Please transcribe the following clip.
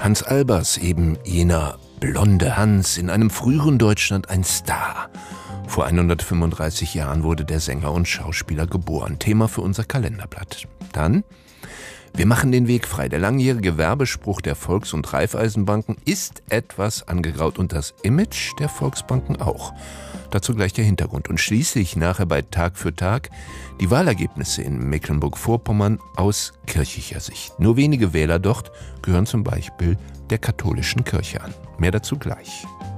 Hans Albers, eben jener blonde Hans, in einem früheren Deutschland ein Star. Vor 135 Jahren wurde der Sänger und Schauspieler geboren. Thema für unser Kalenderblatt. Dann: Wir machen den Weg frei. Der langjährige Werbespruch der Volks- und Raiffeisenbanken ist etwas angegraut und das Image der Volksbanken auch. Dazu gleich der Hintergrund. Und schließlich nachher bei Tag für Tag die Wahlergebnisse in Mecklenburg-Vorpommern aus kirchlicher Sicht. Nur wenige Wähler dort gehören zum Beispiel der katholischen Kirche an. Mehr dazu gleich.